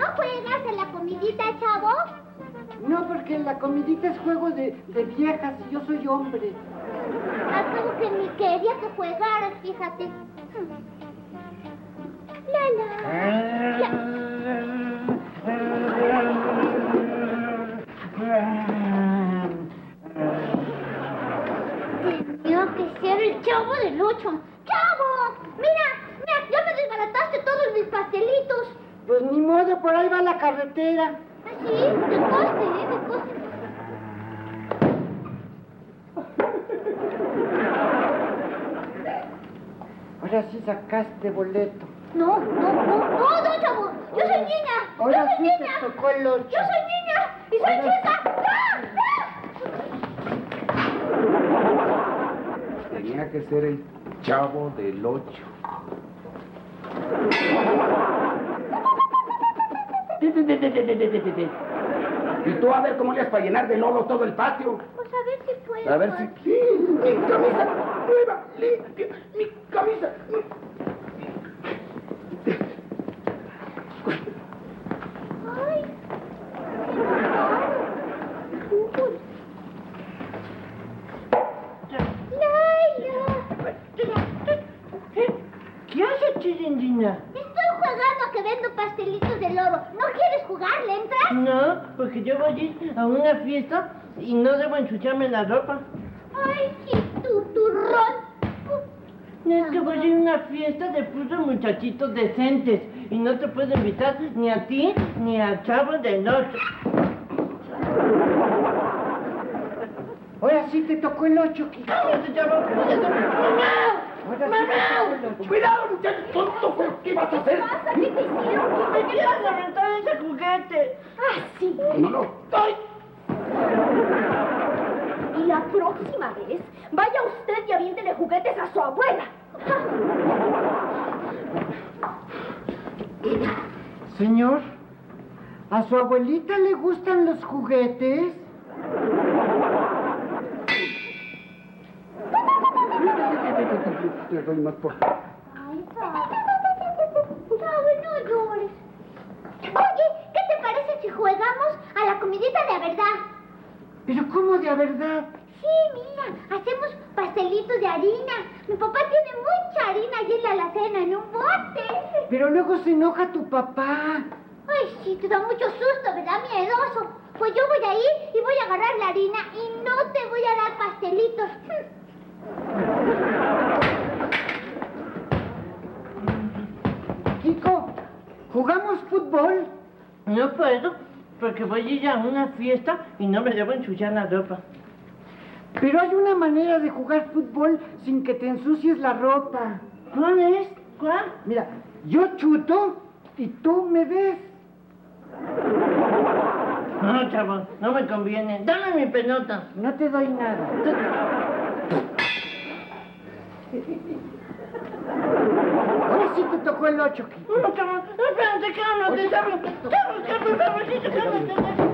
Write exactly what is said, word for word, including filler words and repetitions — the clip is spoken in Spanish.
¿No juegas a la comidita, chavo? No, porque la comidita es juego de, de viejas y yo soy hombre. Al cabo que ni quería que jugaras, fíjate. Lala. La... Tenía que ser el Chavo del Ocho. ¡Chavo! Mira, mira, ya me desbarataste todos mis pastelitos. Pues ni modo, por ahí va la carretera. ¿Ah, sí? De coste, ¿eh? De coste. Ahora sí sacaste boleto. No, no, no, no, no, Chavo. Yo soy niña. Ahora Yo soy sí niña. te tocó el ocho. Yo soy niña y soy Ahora chica. ¡Ah! Tenía que ser el Chavo del Ocho. Y tú a ver cómo le has para llenar de lodo todo el patio. Pues a ver si puedo. A ver si... Sí, mi camisa nueva, limpia, mi camisa... Ay. Laila. ¿Qué haces, Chirindina? Estoy jugando a que vendo pastelitos de loro. ¿No quieres jugar? ¿Le entras? No, porque yo voy a ir a una fiesta y no debo ensuciarme la ropa. Ay, chistuturrón. Es que voy a ir a una fiesta de puros muchachitos decentes y no te puedo invitar ni a ti ni al Chavo del Ocho. Ahora sí te tocó el ocho, Kiko. ¡Cállate, Chavo! ¡Mamá! Ahora sí ¡Mamá! te tocó el ocho. ¡Cuidado, muchacho tonto! ¿Qué vas a hacer? ¿Qué pasa? ¿Qué te hicieron? ¡Me quieres aventar ese juguete! Ah, sí. No, no. ¡Ay! Y la próxima vez, vaya usted y aviéntele juguetes a su abuela. Señor, ¿a su abuelita le gustan los juguetes? Le doy más por... Ay, Pablo, no llores. Oye, ¿qué te parece si jugamos a la comidita de a verdad? ¿Pero cómo de a verdad? Sí, mira, hacemos pastelitos de harina. Mi papá tiene mucha harina allí en la alacena, en un bote. Pero luego se enoja tu papá. Ay, sí, te da mucho susto, ¿verdad, miedoso? Pues yo voy a ir y voy a agarrar la harina y no te voy a dar pastelitos. Kiko, ¿jugamos fútbol? No puedo, porque voy a ir a una fiesta y no me debo ensuciar la ropa. Pero hay una manera de jugar fútbol sin que te ensucies la ropa. ¿Cuál es? ¿Cuál? Mira, yo chuto y tú me ves. No, Chavo, no me conviene. Dame mi pelota. No te doy nada. Ahora sí te tocó el ocho, Kiko. No, Chavo, espérate, cálmate, Chavo. Chavo, Chavo, Chavo, Chavo, Chavo, Chavo.